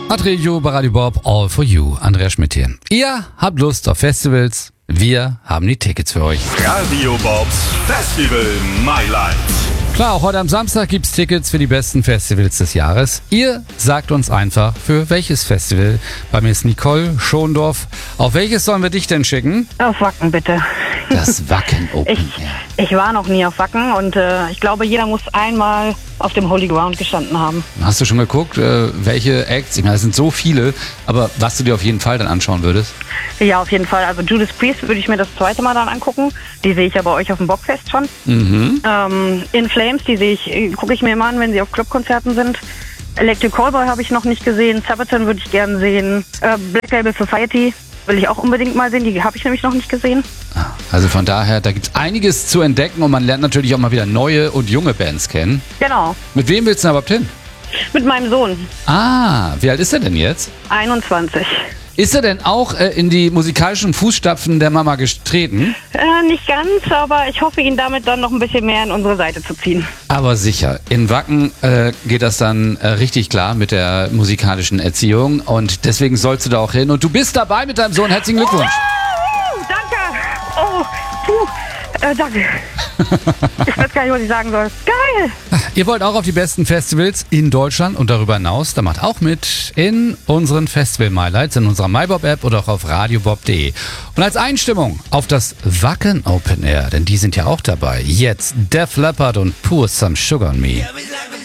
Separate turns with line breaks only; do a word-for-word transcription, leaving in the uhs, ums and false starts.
Atrejo bei Radio Bob, All for You. Andreas Schmidt hier. Ihr habt Lust auf Festivals, wir haben die Tickets für euch.
Radio Bobs Festival Mailand.
Klar, auch heute am Samstag gibt's Tickets für die besten Festivals des Jahres. Ihr sagt uns einfach, für welches Festival. Bei mir ist Nicole Schondorf. Auf welches sollen wir dich denn schicken?
Auf Wacken, bitte.
Das Wacken Open
Ich,
Air.
ich war noch nie auf Wacken und äh, ich glaube, jeder muss einmal auf dem Holy Ground gestanden haben.
Hast du schon geguckt, äh, welche Acts? Ich meine, es sind so viele, aber was du dir auf jeden Fall dann anschauen würdest?
Ja, auf jeden Fall. Also Judas Priest würde ich mir das zweite Mal dann angucken. Die sehe ich ja bei euch auf dem Bockfest schon.
Mhm.
Ähm, In Flames, die sehe ich, gucke ich mir immer an, wenn sie auf Clubkonzerten sind. Electric Callboy habe ich noch nicht gesehen. Sabaton würde ich gerne sehen. Äh, Black Label Society will ich auch unbedingt mal sehen. Die habe ich nämlich noch nicht gesehen.
Also von daher, da gibt's einiges zu entdecken und man lernt natürlich auch mal wieder neue und junge Bands kennen.
Genau.
Mit wem willst du denn überhaupt hin?
Mit meinem Sohn.
Ah, wie alt ist er denn jetzt?
einundzwanzig.
Ist er denn auch äh, in die musikalischen Fußstapfen der Mama getreten?
Äh, nicht ganz, aber ich hoffe, ihn damit dann noch ein bisschen mehr an unsere Seite zu ziehen.
Aber sicher. In Wacken äh, geht das dann äh, richtig klar mit der musikalischen Erziehung und deswegen sollst du da auch hin. Und du bist dabei mit deinem Sohn. Herzlichen Glückwunsch.
Oh, danke. Oh, puh. Äh, danke. Ich weiß gar nicht, was ich sagen soll. Geil.
Ihr wollt auch auf die besten Festivals in Deutschland und darüber hinaus? Dann macht auch mit in unseren Festival Highlights, in unserer MyBob-App oder auch auf radiobob punkt de. Und als Einstimmung auf das Wacken Open Air, denn die sind ja auch dabei. Jetzt Def Leppard und Pour Some Sugar on Me.